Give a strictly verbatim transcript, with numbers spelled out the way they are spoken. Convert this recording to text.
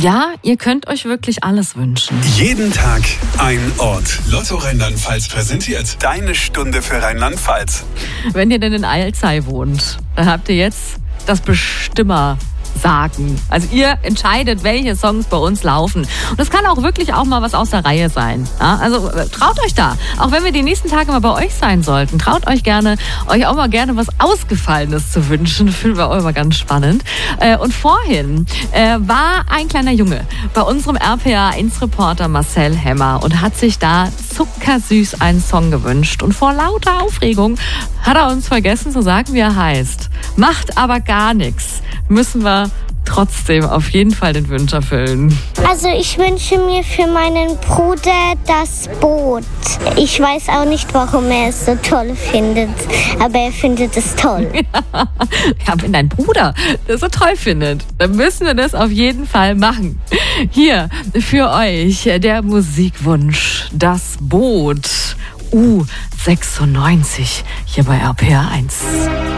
Ja, ihr könnt euch wirklich alles wünschen. Jeden Tag ein Ort. Lotto Rheinland-Pfalz präsentiert deine Stunde für Rheinland-Pfalz. Wenn ihr denn in Alzey wohnt, dann habt ihr jetzt das Bestimmer sagen. Also ihr entscheidet, welche Songs bei uns laufen. Und das kann auch wirklich auch mal was aus der Reihe sein. Ja, also traut euch da. Auch wenn wir die nächsten Tage mal bei euch sein sollten, traut euch gerne, euch auch mal gerne was Ausgefallenes zu wünschen. Finden wir auch immer ganz spannend. Und vorhin war ein kleiner Junge bei unserem R P A eins Reporter Marcel Hemmer und hat sich da zuckersüß einen Song gewünscht. Und vor lauter Aufregung hat er uns vergessen zu sagen, wie er heißt. Macht aber gar nichts. Müssen wir trotzdem auf jeden Fall den Wunsch erfüllen. Also ich wünsche mir für meinen Bruder das Boot. Ich weiß auch nicht, warum er es so toll findet, aber er findet es toll. Ja, wenn dein Bruder das so toll findet, dann müssen wir das auf jeden Fall machen. Hier für euch der Musikwunsch, das Boot U sechsundneunzig hier bei R P A eins.